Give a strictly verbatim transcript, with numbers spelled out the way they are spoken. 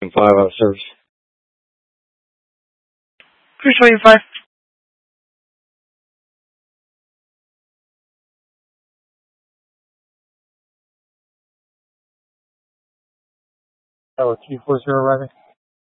Five out of service. Cruise twenty-five. Tower two four zero arriving.